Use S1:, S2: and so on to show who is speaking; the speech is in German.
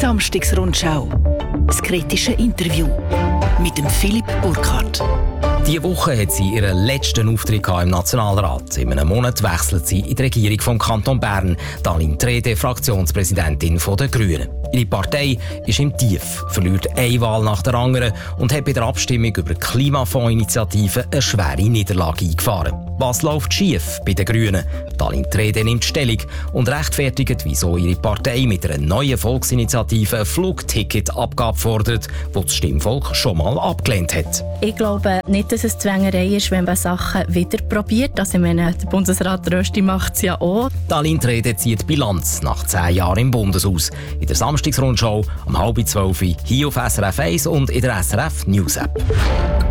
S1: Samstagsrundschau. Das kritische Interview mit dem Philipp Burkhardt.
S2: Diese Woche hat sie ihren letzten Auftritt im Nationalrat. In einem Monat wechselt sie in die Regierung vom Kanton Bern. Daline Treede, Fraktionspräsidentin der Grünen. Ihre Partei ist im Tief, verliert eine Wahl nach der anderen und hat bei der Abstimmung über die Klimafondsinitiative eine schwere Niederlage eingefahren. Was läuft schief bei den Grünen? Daline Treede nimmt Stellung und rechtfertigt, wieso ihre Partei mit einer neuen Volksinitiative eine Flugticketabgabe fordert, die das Stimmvolk schon mal abgelehnt hat.
S3: Ich glaube nicht, dass es Zwängerei ist, wenn man Sachen wieder probiert. Also ich meine, der Bundesrat Rösti macht es ja auch.
S2: Daline Treede zieht Bilanz nach 10 Jahren im Bundeshaus. In der Samstagsrundschau um 11:30 hier auf SRF 1 und in der SRF News App.